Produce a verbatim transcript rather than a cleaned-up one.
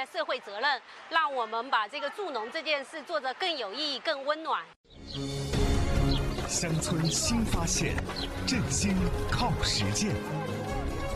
些社会责任，让我们把这个助农这件事做得更有意义、更温暖。 乡村新发现，振兴靠实践。